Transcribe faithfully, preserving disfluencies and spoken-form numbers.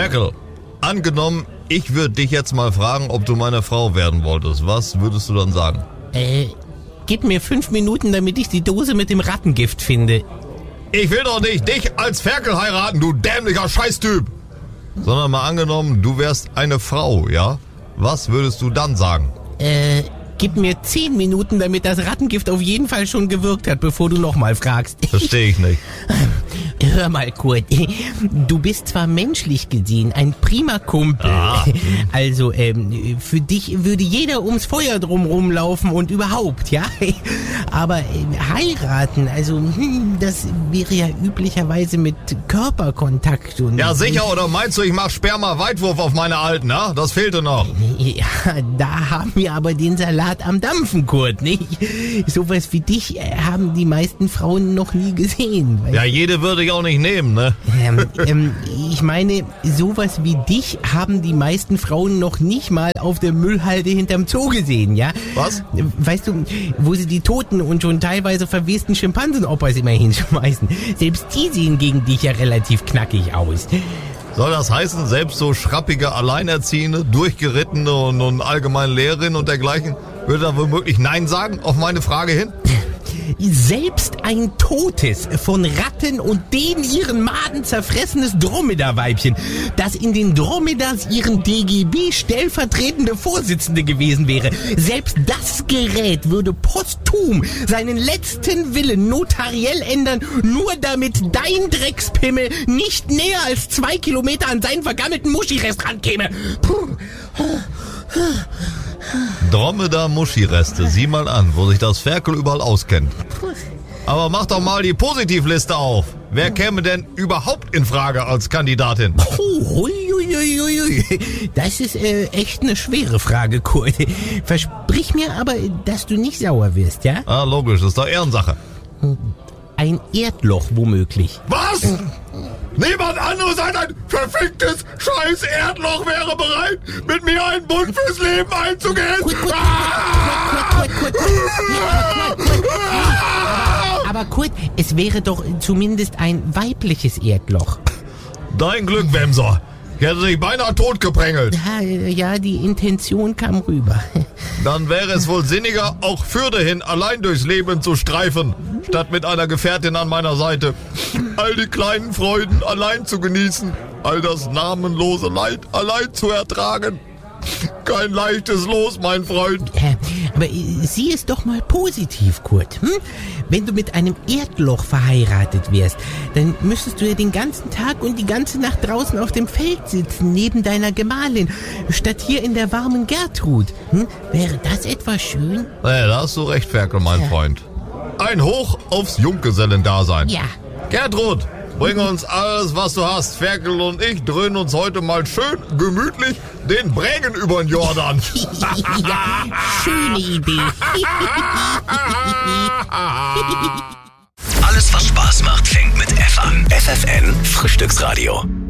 Ferkel, angenommen, ich würde dich jetzt mal fragen, ob du meine Frau werden wolltest. Was würdest du dann sagen? Äh, gib mir fünf Minuten, damit ich die Dose mit dem Rattengift finde. Ich will doch nicht dich als Ferkel heiraten, du dämlicher Scheißtyp. Sondern mal angenommen, du wärst eine Frau, ja? Was würdest du dann sagen? Äh, gib mir zehn Minuten, damit das Rattengift auf jeden Fall schon gewirkt hat, bevor du nochmal fragst. Verstehe ich nicht. Hör mal, Kurt, du bist zwar menschlich gesehen ein prima Kumpel, Ah. also ähm, für dich würde jeder ums Feuer drum rumlaufen und überhaupt, ja, aber äh, heiraten, also hm, das wäre ja üblicherweise mit Körperkontakt und... Ja, sicher, oder meinst du, ich mach Sperma-Weitwurf auf meine Alten, ja? Das fehlte noch. Ja, da haben wir aber den Salat am Dampfen, Kurt, nicht? Sowas wie dich äh, haben die meisten Frauen noch nie gesehen. Weil, Ja, jede würde ich auch nicht nehmen, ne? ähm, ähm, ich meine, sowas wie dich haben die meisten Frauen noch nicht mal auf der Müllhalde hinterm Zoo gesehen, ja? Was? Weißt du, wo sie die toten und schon teilweise verwesten Schimpansenoppas immer hinschmeißen. Selbst die sehen gegen dich ja relativ knackig aus. Soll das heißen, selbst so schrappige Alleinerziehende, Durchgerittene und, und allgemeine Lehrerinnen und dergleichen, würde da womöglich Nein sagen auf meine Frage hin? Selbst ein totes, von Ratten und den ihren Maden zerfressenes Dromedarweibchen, das in den Dromedas ihren D G B stellvertretende Vorsitzende gewesen wäre, selbst das Gerät würde posthum seinen letzten Willen notariell ändern, nur damit dein Dreckspimmel nicht näher als zwei Kilometer an seinen vergammelten Muschirest rankäme. Puh. Dromedar-Muschireste, sieh mal an, wo sich das Ferkel überall auskennt. Aber mach doch mal die Positivliste auf. Wer käme denn überhaupt in Frage als Kandidatin? Oh, huiuiuiui. Das ist äh, echt eine schwere Frage, Kurt. Versprich mir aber, dass du nicht sauer wirst, ja? Ah, logisch, das ist doch Ehrensache. Ein Erdloch womöglich. Was? Niemand anderes als ein verficktes scheiß Erdloch wäre bereit, mit mir einen Bund fürs Leben einzugehen. Kurt, Kurt, Ah! Kurt, Kurt, Kurt, Kurt, Kurt, Kurt, Kurt. Aber Kurt, es wäre doch zumindest ein weibliches Erdloch. Dein Glück, Wemser. Ich hätte dich beinahe totgeprängelt. Ja, ja, die Intention kam rüber. Dann wäre es wohl sinniger, auch fürderhin allein durchs Leben zu streifen, statt mit einer Gefährtin an meiner Seite. All die kleinen Freuden allein zu genießen, all das namenlose Leid allein zu ertragen. Kein leichtes Los, mein Freund. Äh, Aber äh, sieh es doch mal positiv, Kurt. Hm? Wenn du mit einem Erdloch verheiratet wärst, dann müsstest du ja den ganzen Tag und die ganze Nacht draußen auf dem Feld sitzen, neben deiner Gemahlin, statt hier in der warmen Gertrud. Hm? Wäre das etwa schön? Ja, da hast du recht, Ferkel, mein Ja. Freund. Ein Hoch aufs Junggesellendasein. Ja. Gertrud, bring uns alles, was du hast. Ferkel und ich dröhnen uns heute mal schön gemütlich den Bregen über den Jordan. Ja, schöne Idee. Alles, was Spaß macht, fängt mit F an. F F N Frühstücksradio.